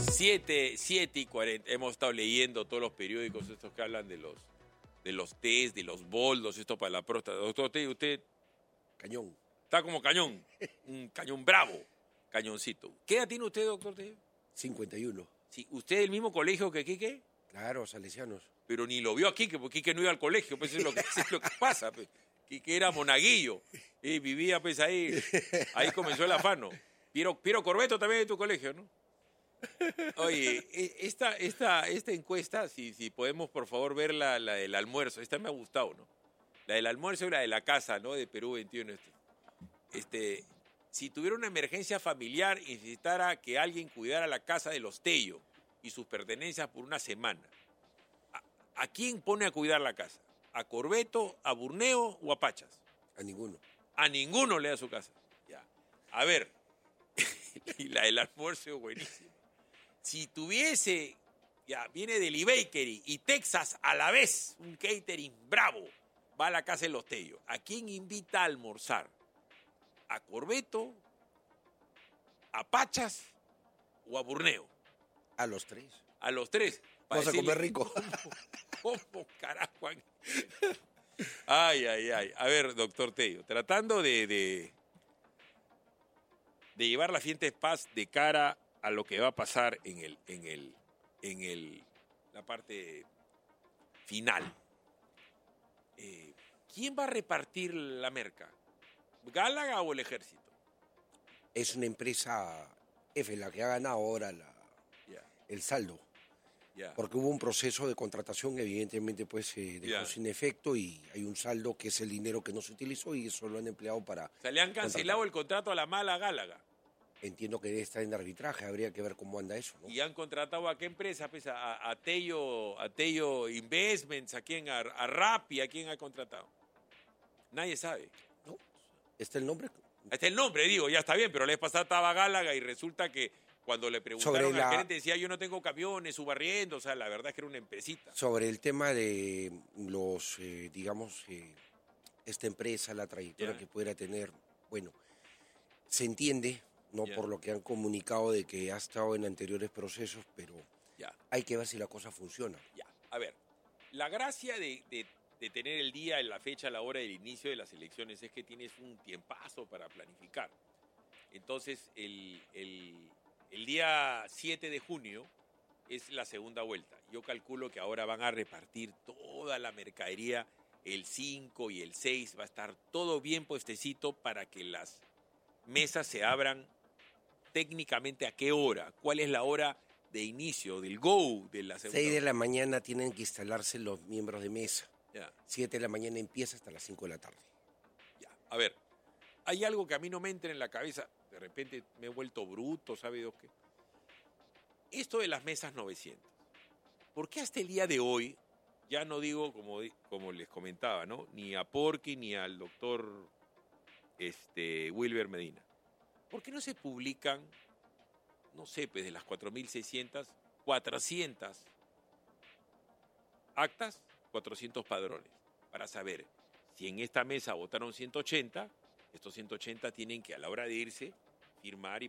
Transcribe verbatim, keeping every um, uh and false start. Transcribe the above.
siete, siete y cuarenta. Hemos estado leyendo todos los periódicos estos que hablan de los, de los test, de los boldos, esto para la próstata. Doctor, usted, usted Cañón. está como cañón, un cañón bravo, cañoncito. ¿Qué edad tiene usted, doctor Tello? cincuenta y uno. Sí, ¿usted es del mismo colegio que Quique? Claro, salesianos. Pero ni lo vio a Quique, porque Quique no iba al colegio, pues eso es lo que, eso es lo que pasa. Pues. Quique era monaguillo, y vivía pues ahí, ahí comenzó el afano. Piero, Piero Corbeto también de tu colegio, ¿no? Oye, esta, esta, esta encuesta, si, si podemos por favor ver la, la del almuerzo, esta me ha gustado, ¿no? La del almuerzo y la de la casa, ¿no? De Perú veintiuno. Este, este, si tuviera una emergencia familiar y necesitara que alguien cuidara la casa de los Tello y sus pertenencias por una semana, ¿a, a quién pone a cuidar la casa? ¿A Corbeto, a Burneo o a Pachas? A ninguno. A ninguno le da su casa. Ya. A ver, y la del almuerzo es buenísima. Si tuviese, ya, viene Deli Bakery y Texas a la vez, un catering bravo, va a la casa de los Tello. ¿A quién invita a almorzar? ¿A Corbeto, a Pachas o a Burneo? A los tres. A los tres. Vamos a comer rico. ¿Cómo, cómo carajo? Ay, ay, ay. A ver, doctor Tello, tratando de, de, de llevar la fiesta de paz de cara a lo que va a pasar en el, en el, en el, la parte final. Eh, ¿Quién va a repartir la merca? ¿Gálaga o el ejército? Es una empresa F la que ha ganado ahora la, Yeah. el saldo. Yeah. Porque hubo un proceso de contratación, evidentemente, pues eh, dejó Yeah. sin efecto y hay un saldo que es el dinero que no se utilizó y eso lo han empleado para... O sea, le han cancelado contratar. el contrato a la mala Gálaga. Entiendo que debe estar en arbitraje, habría que ver cómo anda eso, ¿no? Y han contratado a qué empresa, pues, a, a, Tello, a Tello Investments, a quién, a, a Rappi, a quién ha contratado. Nadie sabe. ¿No? ¿Está el nombre? Ahí está el nombre, digo, ya está bien, pero la vez pasada estaba Gálaga y resulta que cuando le preguntaron Sobre al la- gerente decía yo no tengo camiones, subarriendo, o sea, la verdad es que era una empresita. Sobre el tema de los, eh, digamos, eh, esta empresa, la trayectoria Ya. que pudiera tener, bueno, se entiende, no Ya. por lo que han comunicado de que ha estado en anteriores procesos, pero Ya, hay que ver si la cosa funciona. ya. A ver, la gracia de, de, de tener el día, la fecha, la hora del inicio de las elecciones es que tienes un tiempazo para planificar. Entonces, el, el, el día siete de junio es la segunda vuelta. Yo calculo que ahora van a repartir toda la mercadería el cinco y el seis. Va a estar todo bien puestecito para que las mesas se abran técnicamente a qué hora. ¿Cuál es la hora de inicio, del go de la segunda seis de vuelta? la mañana tienen que instalarse los miembros de mesa. Ya, siete de la mañana empieza hasta las cinco de la tarde. ya. A ver, hay algo que a mí no me entra en la cabeza. De repente me he vuelto bruto, ¿sabe Dios qué? Esto de las mesas novecientos. ¿Por qué hasta el día de hoy, ya no digo como, di- como les comentaba, ¿no? Ni a Porky ni al doctor este, Wilber Medina. ¿Por qué no se publican, no sé, pues de las cuatro mil seiscientas, cuatrocientas actas, cuatrocientos padrones? Para saber si en esta mesa votaron ciento ochenta, estos ciento ochenta tienen que a la hora de irse firmar y